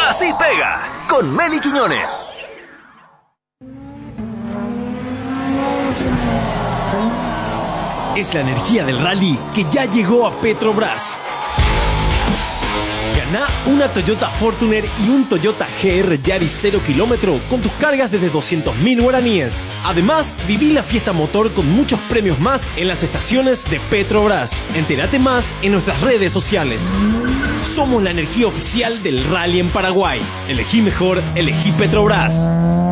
Así pega, con Meli Quiñones. Es la energía del rally que ya llegó a Petrobras. Ganá una Toyota Fortuner y un Toyota GR Yaris 0 km con tus cargas desde 200.000 guaraníes. Además, viví la fiesta motor con muchos premios más en las estaciones de Petrobras. Entérate más en nuestras redes sociales. Somos la energía oficial del rally en Paraguay. Elegí mejor, elegí Petrobras.